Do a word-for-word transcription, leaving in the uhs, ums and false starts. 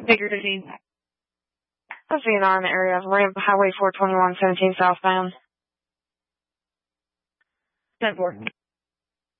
Figured it'd be. That's V N R in the area of ramp Highway four twenty-one, seventeen southbound. ten four.